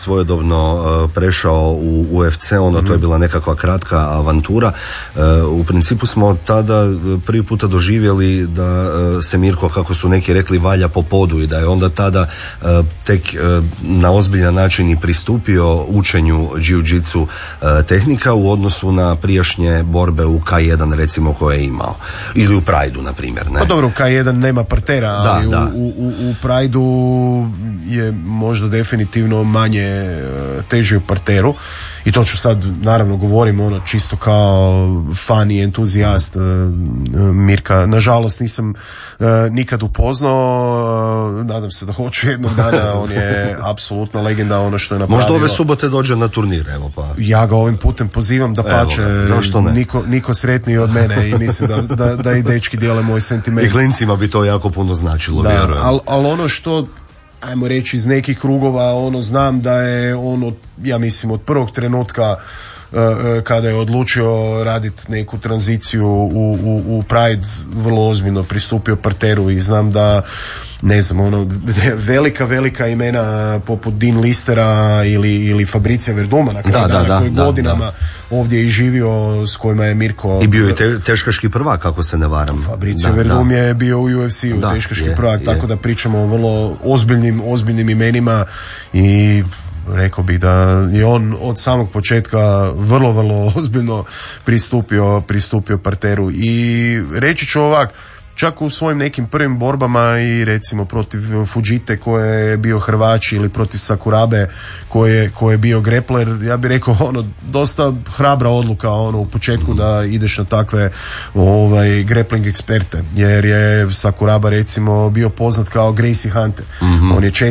svojedobno prešao u UFC, onda to je bila nekakva kratka avantura. U principu smo tada prvi puta doživjeli da se Mirko, kako su neki rekli, valja po podu i da je onda tada tek na ozbiljan način i pristupio učenju jiu-jitsu tehnika u odnosu na prijašnje borbe u K1 recimo koje je imao. Ili u Prideu, na primjer. Ne? Pa dobro, u K1 nema partera, ali u Prideu je možda definitivno manje teže u parteru i to ću sad, naravno govorim čisto kao fan i entuzijast Mirka. Nažalost nisam nikad upoznao, nadam se da hoću jednog dana, on je apsolutna legenda, ono što je napravio. Možda ove subote dođe na turnir, evo pa. Ja ga ovim putem pozivam da pače, niko sretniji od mene i mislim da i dečki dijele moj sentiment. I klincima bi to jako puno značilo, vjerujem. Ali ono što, ajmo reći, iz nekih krugova, znam da je ja mislim od prvog trenutka kada je odlučio raditi neku tranziciju u Pride, vrlo ozbiljno pristupio parteru i znam da, ne znam, velika imena poput Dean Listera ili Fabricija Verduma na kraju dana, koji godinama ovdje i živio, s kojima je Mirko... I bio je teškaški prvak, ako se ne varam. Fabricio Verdum je bio u UFC-u teškaški prvak, tako da pričamo o vrlo ozbiljnim imenima i rekao bih da je on od samog početka vrlo ozbiljno pristupio parteru. I reći ću ovak, čak u svojim nekim prvim borbama i recimo protiv Fujite koje je bio Hrvač ili protiv Sakurabe koje je bio grepler, ja bih rekao dosta hrabra odluka u početku da ideš na takve grappling eksperte, jer je Sakuraba recimo bio poznat kao Gracie Hunter. On je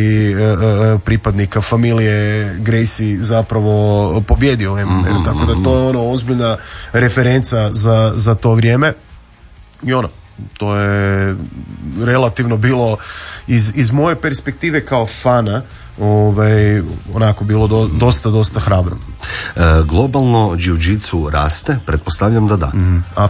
4 pripadnika familije Gracie zapravo pobjedio u MMA, tako da to je ozbiljna referenca za to vrijeme i to je relativno bilo iz moje perspektive kao fana onako bilo dosta hrabro. Globalno jiu-jitsu raste? Pretpostavljam da da.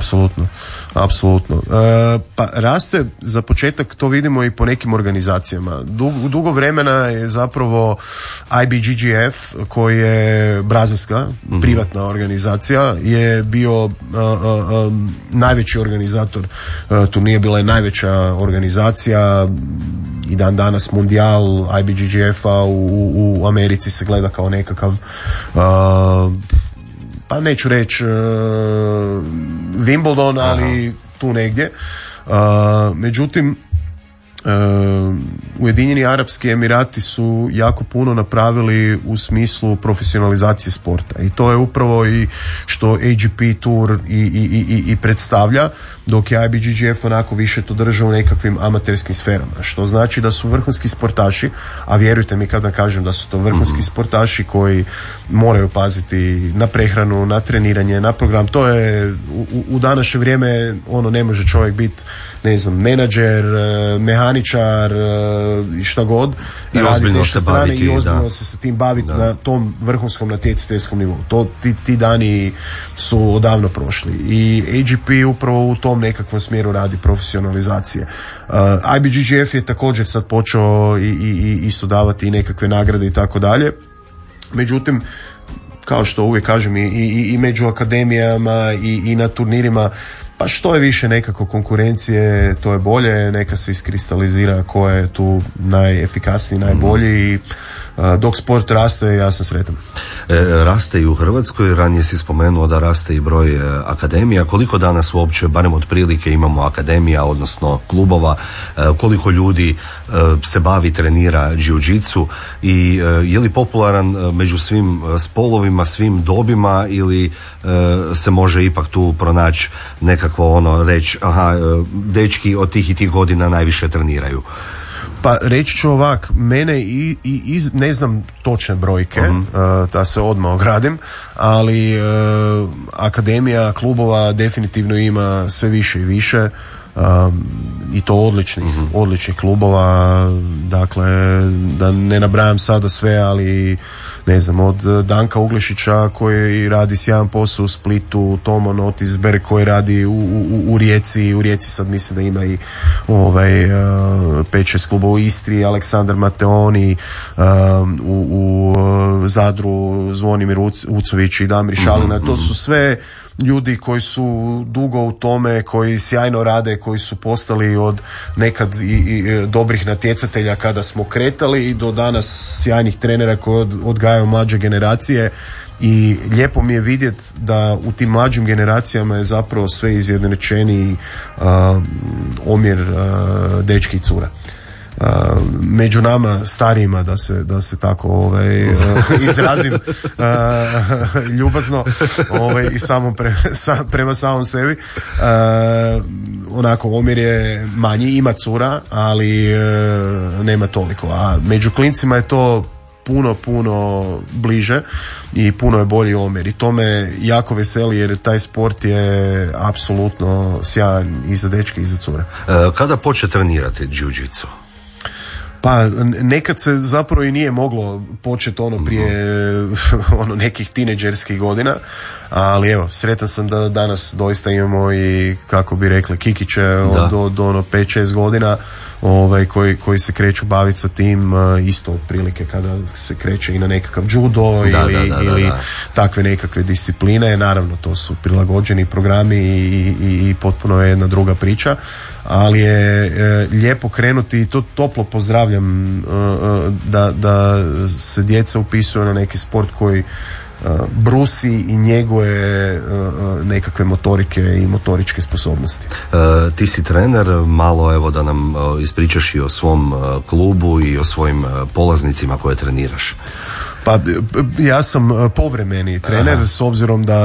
Apsolutno. Pa raste, za početak to vidimo i po nekim organizacijama. Dugo vremena je zapravo IBJJF, koji je brazilska privatna organizacija, je bio najveći organizator turnira, bila je najveća organizacija i dan danas Mundial IBJJF-a u Americi se gleda kao nekakav pa neću reći Wimbledon, ali tu negdje. Međutim, Ujedinjeni Arapski Emirati su jako puno napravili u smislu profesionalizacije sporta i to je upravo i što AGP Tour i predstavlja, dok je IBJJF onako više to drža u nekakvim amaterskim sferama, što znači da su vrhunski sportaši, a vjerujte mi kada kažem da su to vrhunski sportaši koji moraju paziti na prehranu, na treniranje, na program. To je u današnje vrijeme ne može čovjek biti, ne znam, menadžer, mehaničar i šta god, i ozbiljno se baviti i ozbiljno se sa tim baviti na tom vrhunskom natjecateljskom nivou. Ti dani su odavno prošli i AGP upravo u tom nekakvom smjeru radi profesionalizacije. IBJJF je također sad počeo i isto davati i nekakve nagrade i tako dalje. Međutim, kao što uvijek kažem, i među akademijama i na turnirima, pa što je više nekako konkurencije, to je bolje, neka se iskristalizira ko je tu najefikasniji, najbolji i dok sport raste, ja sam sretan. Raste i u Hrvatskoj, ranije si spomenuo da raste i broj akademija. Koliko danas uopće, barem otprilike, imamo akademija, odnosno klubova, koliko ljudi se bavi, trenira jiu-jitsu i je li popularan među svim spolovima, svim dobima ili se može ipak tu pronaći nekakvo reći, dečki od tih i tih godina najviše treniraju? Pa reći ću ovak, mene ne znam točne brojke, da se odmah ogradim, ali akademija klubova definitivno ima sve više i više. i to odličnih klubova, dakle da ne nabrajam sada sve, ali ne znam, od Danka Uglišića koji radi sjajan posao u Splitu, Tomo Notisberg koji radi u Rijeci sad mislim da ima i 5-6 klubova u Istri, Aleksandar Mateoni, u Zadru Zvonimir Ucović i Damir Šalina, to su sve ljudi koji su dugo u tome, koji sjajno rade, koji su postali od nekad i dobrih natjecatelja kada smo kretali i do danas sjajnih trenera koji odgajaju mlađe generacije. I lijepo mi je vidjeti da u tim mlađim generacijama je zapravo sve izjednačeniji omjer dečki i cura. Među nama starijima, da se tako izrazim ljubazno i samo prema samom sebi, onako omjer je manji, ima cura, ali nema toliko, a među klincima je to puno bliže i puno je bolji omjer i to me jako veseli jer taj sport je apsolutno sjajan i za dečke i za cure. Kada početi trenirati jiu-jitsu? Pa nekad se zapravo i nije moglo početi prije nekih tineđerskih godina, ali evo, sretan sam da danas doista imamo i, kako bi rekli, kikiće od 5-6 godina koji se kreću baviti sa tim, isto otprilike kada se kreće i na nekakav judo ili takve nekakve discipline. Naravno, to su prilagođeni programi i potpuno je jedna druga priča, ali je lijepo krenuti i to toplo pozdravljam da se djeca upisuju na neki sport koji brusi i njeguje nekakve motorike i motoričke sposobnosti. Ti si trener, malo evo da nam ispričaš i o svom klubu i o svojim polaznicima koje treniraš. Pa ja sam povremeni trener, s obzirom da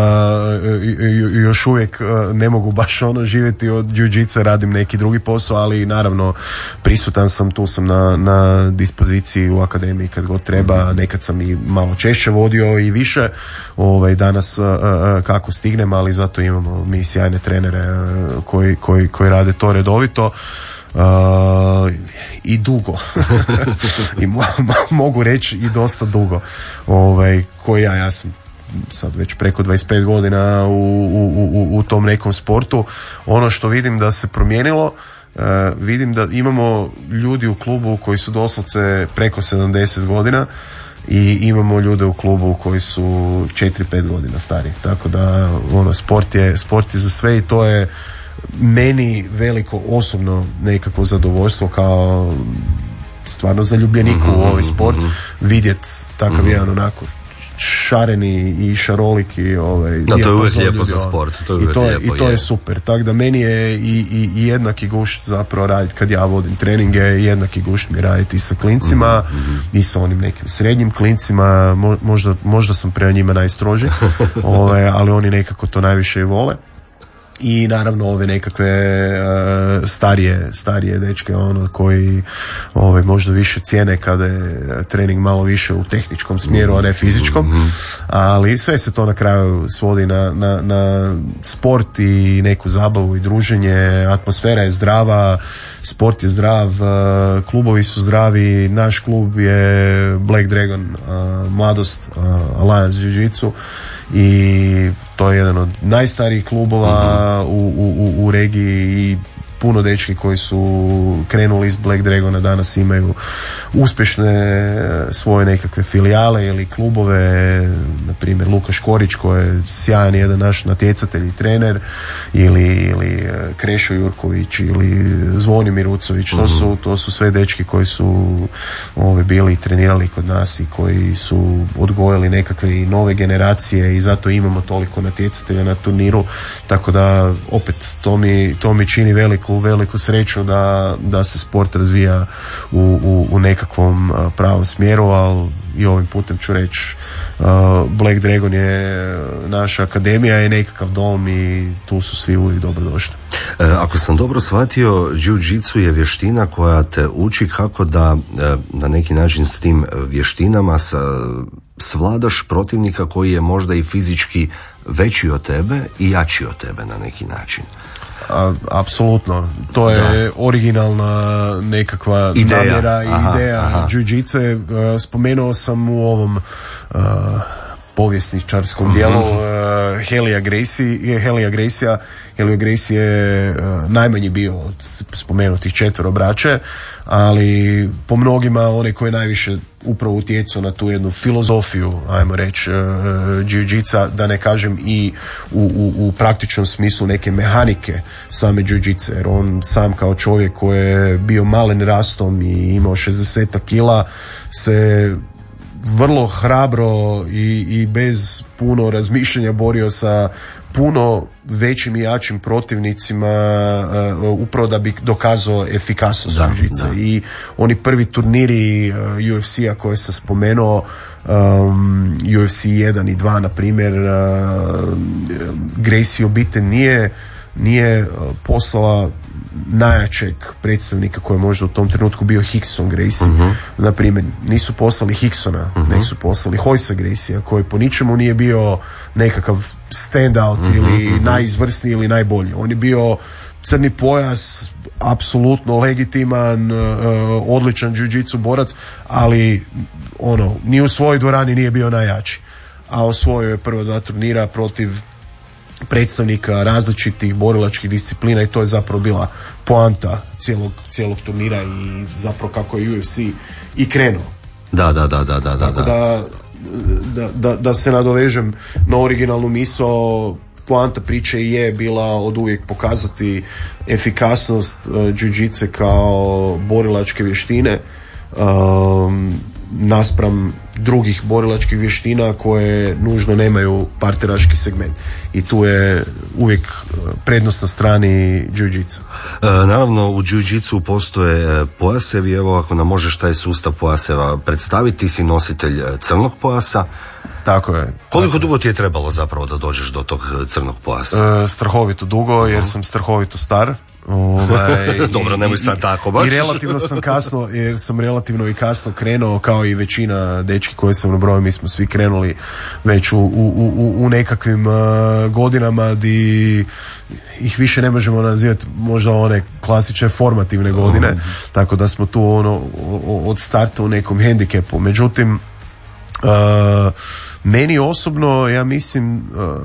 još uvijek ne mogu baš živjeti od jiu-jitsa, radim neki drugi posao, ali naravno prisutan sam, tu sam na dispoziciji u akademiji kad god treba, nekad sam i malo češće vodio i više, danas kako stignem, ali zato imamo mi sjajne trenere koji rade to redovito. I dugo i mogu reći i dosta dugo, koji ja sam sad već preko 25 godina u tom nekom sportu. Ono što vidim da se promijenilo, vidim da imamo ljudi u klubu koji su doslovce preko 70 godina i imamo ljude u klubu koji su 4-5 godina stariji, tako da sport je za sve i to je meni veliko osobno nekakvo zadovoljstvo kao stvarno zaljubljeniku u ovaj sport vidjeti takav jedan onako šareni i šarolik i to je uvijek lijepo za sport, to je super, tako da meni je i jednaki gušt zapravo raditi kad ja vodim treninge, jednaki gušt mi raditi i sa klincima i sa onim nekim srednjim klincima, možda sam prema njima najstroži, ali oni nekako to najviše i vole. I naravno ove nekakve starije dečke koji možda više cijene kada je trening malo više u tehničkom smjeru, a ne fizičkom, ali sve se to na kraju svodi na sport i neku zabavu i druženje. Atmosfera je zdrava, sport je zdrav, klubovi su zdravi. Naš klub je Black Dragon Mladost Alliance Jiu-Jitsu i to je jedan od najstarijih klubova u regiji i puno dečki koji su krenuli iz Black Dragona danas imaju uspješne svoje nekakve filijale ili klubove, na primjer Luka Škorić koji je sjajan jedan naš natjecatelj i trener, ili Krešo Jurković ili Zvonimir Ucović, to su sve dečki koji su bili i trenirali kod nas i koji su odgojili nekakve i nove generacije i zato imamo toliko natjecatelja na turniru, tako da opet to mi čini veliku sreću da se sport razvija u nekakvom pravom smjeru, ali i ovim putem ću reći Black Dragon je naša akademija, je nekakav dom i tu su svi uvijek dobrodošli. Ako sam dobro shvatio, jiu-jitsu je vještina koja te uči kako da na neki način s tim vještinama svladaš protivnika koji je možda i fizički veći od tebe i jači od tebe na neki način. Apsolutno. To je originalna nekakva namjera i ideja jiu-jitsu. Spomenuo sam u ovom povjesničarskom dijelu Helija Gracie. Helio Gracie je najmanji bio od spomenutih 4 braće, ali po mnogima onaj koji je najviše upravo utjecao na tu jednu filozofiju, ajmo reći, jiu-jitsa, da ne kažem i u praktičnom smislu neke mehanike same jiu-jitsa, jer on sam kao čovjek koji je bio malen rastom i imao 60 kila se vrlo hrabro i bez puno razmišljanja borio sa puno većim i jačim protivnicima upravo da bi dokazao efikasnost jiu-jitsa. I oni prvi turniri UFC-a koje sam spomenuo, UFC 1 i 2 na primjer, Gracie obitelj nije poslala najjačeg predstavnika koji je možda u tom trenutku bio Rickson Gracie. Na primjer, nisu poslali Hicksona, nego su poslali Roycea Gracie, koji po ničemu nije bio nekakav standout ili najizvrsniji ili najbolji. On je bio crni pojas, apsolutno legitiman, odličan jiu-jitsu borac, ali ni u svojoj dvorani nije bio najjači. A osvojio je prva 2 turnira protiv predstavnika različitih borilačkih disciplina i to je zapravo bila poanta cijelog turnira i zapravo kako je UFC i krenuo. Da. Tako da se nadovežem na originalnu misao, poanta priče je bila od uvijek pokazati efikasnost jiu-jitsu kao borilačke vještine naspram drugih borilačkih vještina koje nužno nemaju parteraški segment. I tu je uvijek prednost na strani jiu-jitsu. Naravno, u jiu-jitsu postoje pojasevi. Evo, ako nam možeš taj sustav pojaseva predstaviti, ti si nositelj crnog pojasa. Tako je. Koliko dugo ti je trebalo zapravo da dođeš do tog crnog pojasa? Strahovito dugo, jer sam strahovito star. Dobro, nemoj sad tako baš. I relativno sam kasno, jer sam relativno i kasno krenuo, kao i većina dečki koje sam nabrojao. Mi smo svi krenuli već u nekakvim godinama di ih više ne možemo nazivati možda one klasične formativne godine, tako da smo tu od starta u nekom hendikepu. Međutim, meni osobno, ja mislim,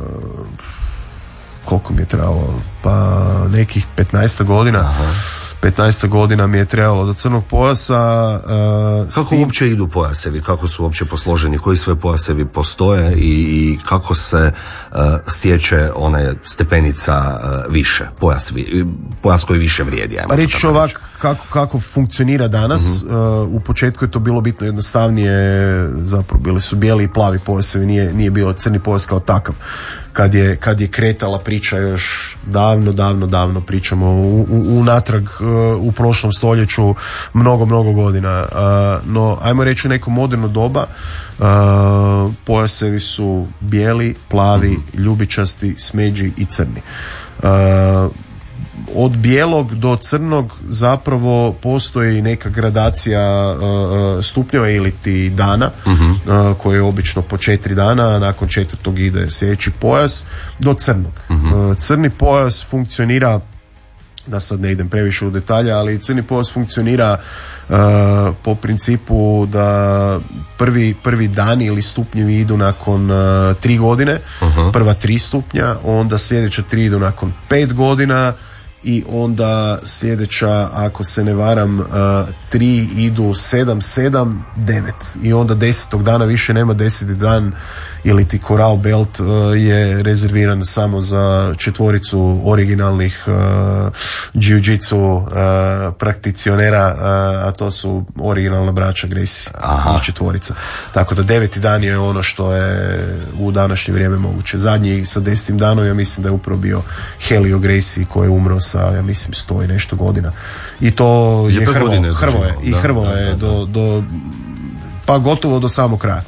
koliko mi je trebalo, pa nekih 15 godina. 15 godina mi je trebalo do crnog pojasa. Kako uopće idu pojasevi? Kako su uopće posloženi? Koji sve pojasevi postoje i kako se stječe ona stepenica više? Pojas koji više vrijedi. Pa reći ću ovako kako funkcionira danas. U početku je to bilo bitno jednostavnije, zapravo bili su bijeli i plavi pojasevi, nije bio crni pojas kao takav. Kad je kretala priča još davno pričamo unatrag u prošlom stoljeću mnogo godina, no ajmo reći u neko moderno doba pojasevi su bijeli, plavi, ljubičasti, smeđi i crni. Od bijelog do crnog zapravo postoji neka gradacija stupnjeva ili ti dana, koje je obično po 4 dana, a nakon 4. ide sljedeći pojas do crnog. Crni pojas funkcionira, da sad ne idem previše u detalje, ali crni pojas funkcionira po principu da prvi dani ili stupnjevi idu nakon 3 godine, prva 3 stupnja, onda sljedeća 3 idu nakon 5 godina, i onda sljedeća, ako se ne varam, 3 idu 7, 9 i onda 10. dana više nema. 10. dan ili ti Coral Belt je rezerviran samo za 4 originalnih jiu-jitsu prakticionera, a to su originalna braća Gracie, njih 4. Tako da 9. dan je ono što je u današnje vrijeme moguće. Zadnji sa 10. danom ja mislim da je upravo bio Helio Gracie koji je umro sa, ja mislim, 100 i nešto godina. I to je hrvo je do pa gotovo do samog kraja.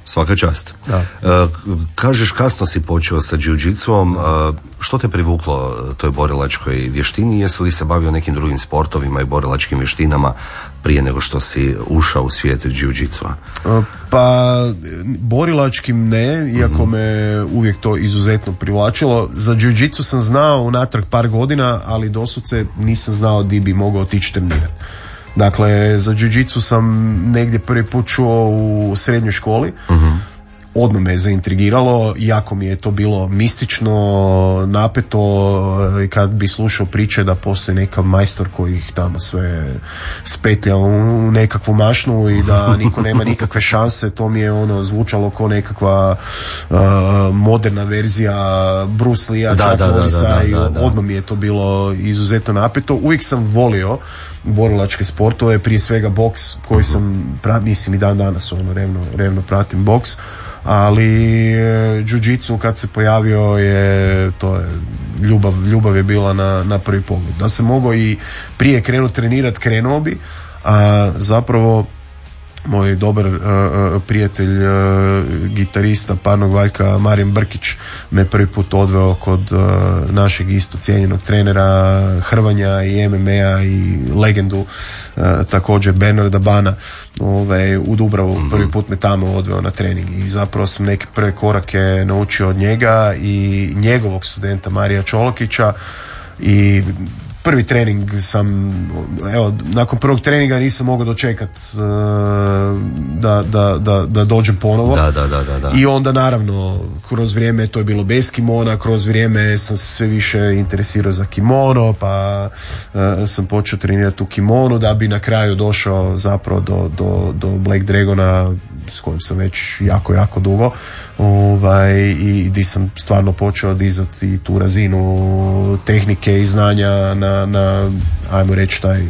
Svaka čast. Kažeš kasno si počeo sa jiu-jitsuom, što te privuklo toj borilačkoj vještini, jesi li se bavio nekim drugim sportovima i borilačkim vještinama prije nego što si ušao u svijet jiu-jitsua? Pa borilačkim ne, iako me uvijek to izuzetno privlačilo. Za jiu-jitsu sam znao unatrag par godina, ali doslovce nisam znao di bi mogao otići trenirati. Dakle, za jiu-jitsu sam negdje prvi put čuo u srednjoj školi. Odmah me zaintrigiralo, jako mi je to bilo mistično, napeto, i kad bi slušao priče da postoji neka majstor koji ih tamo sve spetlja u nekakvu mašnu i da niko nema nikakve šanse, to mi je zvučalo kao nekakva moderna verzija Bruce Lee-a, Chucka Norrisa, i odmah mi je to bilo izuzetno napeto. Uvijek sam volio borilačke sportove, prije svega boks koji sam, mislim i dan danas revno pratim boks, ali jiu-jitsu kad se pojavio ljubav je bila na prvi pogled. Da se mogao i prije trenirati, krenuo bi, a zapravo moj dobar prijatelj, gitarista parnog valjka Marijan Brkić me prvi put odveo kod našeg isto cijenjenog trenera hrvanja i MMA i legendu, također Bernarda Bana, u Dubravu. Prvi put me tamo odveo na trening i zapravo sam neke prve korake naučio od njega i njegovog studenta Marija Čolakića. I prvi trening sam, nakon prvog treninga nisam mogao dočekati da dođem ponovo. Da. I onda naravno kroz vrijeme to je bilo bez kimona, kroz vrijeme sam se sve više interesirao za kimono, pa sam počeo trenirati u kimonu da bi na kraju došao zapravo do Black Dragona, s kojim sam već jako dugo, i gdje sam stvarno počeo dizati tu razinu tehnike i znanja na ajmo reći taj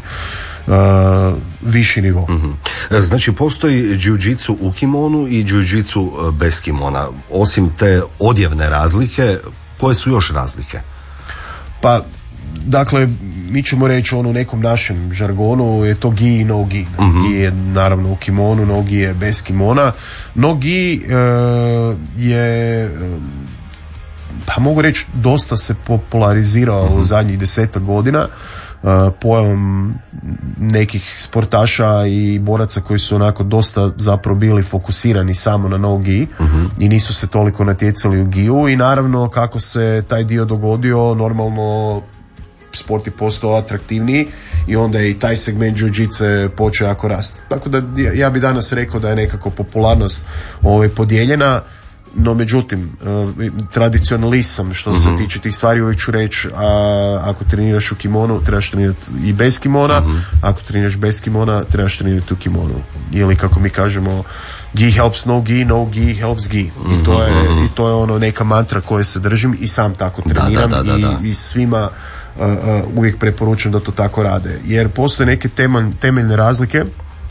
viši nivo. Znači postoji jiu-jitsu u kimonu i jiu-jitsu bez kimona. Osim te odjevne razlike, koje su još razlike? Pa dakle, mi ćemo reći u nekom našem žargonu je to gi i no gi. Gi je naravno u kimonu, no gi je bez kimona. No gi je, pa mogu reći, dosta se popularizirao u zadnjih 10 godina pojavom nekih sportaša i boraca koji su onako dosta zapravo bili fokusirani samo na no gi i nisu se toliko natjecali u giju, i naravno kako se taj dio dogodio, normalno sport je postao atraktivniji i onda je i taj segment jiu-jitsu počeo jako rasti. Tako da ja bi danas rekao da je nekako popularnost podijeljena, no međutim tradicionalist sam što se tiče tih stvari. Uvijek ću reći, ako treniraš u kimonu trebaš trenirati i bez kimona, ako treniraš bez kimona trebaš trenirati u kimonu, ili kako mi kažemo, gi helps no gi, no gi helps gi. I to je neka mantra koje se držim i sam tako treniram. I svima uvijek preporučujem da to tako rade, jer postoje neke temeljne razlike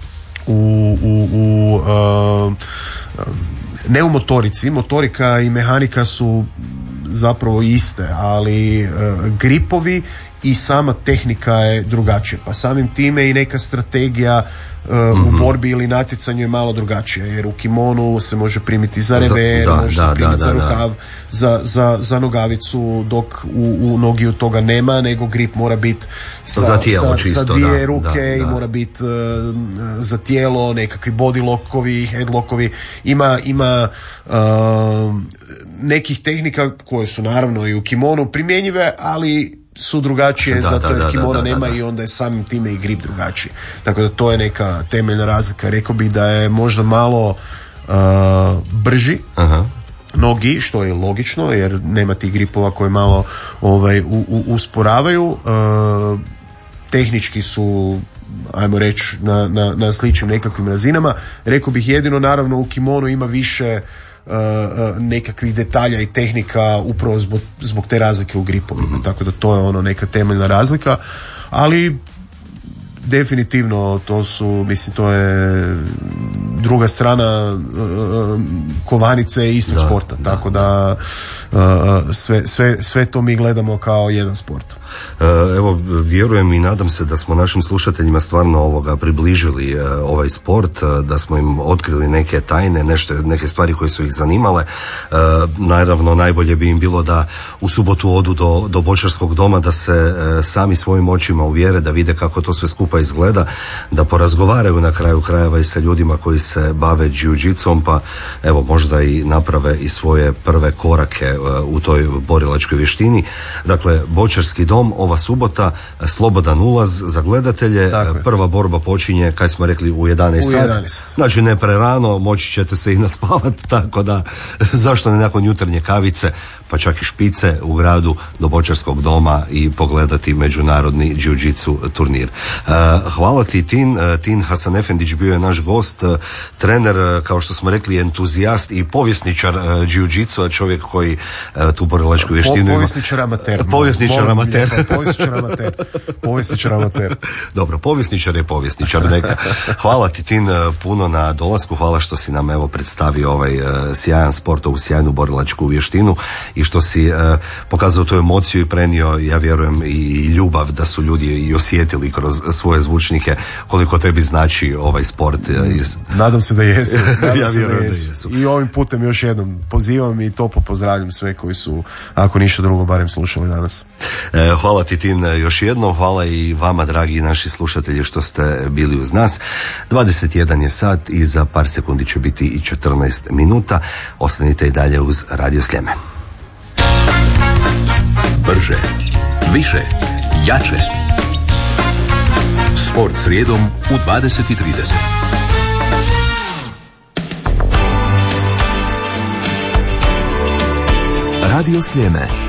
ne u motorici. Motorika i mehanika su zapravo iste, ali gripovi i sama tehnika je drugačija, pa samim time i neka strategija u borbi ili natjecanju je malo drugačija, jer u kimonu se može primiti za rever, može se primiti za rukav, za nogavicu, dok u nogiju toga nema, nego grip mora biti sa dvije ruke i mora biti za tijelo, nekakvi body lockovi, head lockovi. Ima nekih tehnika koje su naravno i u kimonu primjenjive, ali su drugačije zato jer kimona nema i onda je samim time i grip drugačiji. Tako da to je neka temeljna razlika. Rekao bih da je možda malo brži nogi, što je logično jer nema tih gripova koje malo usporavaju. Tehnički su, ajmo reći, na sličnim nekakvim razinama. Rekao bih jedino, naravno u kimonu ima više nekakvih detalja i tehnika upravo zbog te razlike u gripovima, tako da to je neka temeljna razlika, ali definitivno to je druga strana kovanice je istog sporta, tako da sve to mi gledamo kao jedan sport. Evo, vjerujem i nadam se da smo našim slušateljima stvarno približili ovaj sport, da smo im otkrili neke tajne, neke stvari koje su ih zanimale. Naravno, najbolje bi im bilo da u subotu odu do bočarskog doma, da se sami svojim očima uvjere, da vide kako to sve skupa izgleda, da porazgovaraju na kraju krajeva i sa ljudima koji se bave jiu-jitsom, pa evo možda i naprave i svoje prve korake u toj borilačkoj vještini. Dakle, bočarski dom ova subota, slobodan ulaz za gledatelje. Prva borba počinje, kaj smo rekli, u 11 sati. Znači ne prerano, moći ćete se i naspavati, tako da zašto ne nakon jutarnje kavice, pa čak i špice u gradu, do bočarskog doma i pogledati međunarodni jiu-jitsu turnir. Hvala ti, Tin Hasanefendić bio je naš gost, trener, kao što smo rekli, entuzijast i povjesničar jiu-jitsu, čovjek koji tu borilačku vještinu povjesničar amater. Povjesničar amater. Dobro, povjesničar je povjesničar, neka. Hvala ti, Tin, puno na dolasku, hvala što si nam evo predstavio ovaj sjajan sport, ovu sjajnu borilačku vještinu i što si pokazao tu emociju i prenio, ja vjerujem, i ljubav da su ljudi i osjetili kroz svoje zvučnike koliko tebi znači ovaj sport. Nadam se da jesu. Ja vjerujem da jesu. I ovim putem još jednom pozivam i toplo pozdravljam sve koji su, ako ništa drugo, barem slušali danas. Hvala ti, Tin, još jednom. Hvala i vama, dragi naši slušatelji, što ste bili uz nas. 21 je sat i za par sekundi će biti i 14 minuta. Ostanite i dalje uz Radio Sljeme. Brže, više, jače. Sport srijedom u 20:30. Radio Sljeme.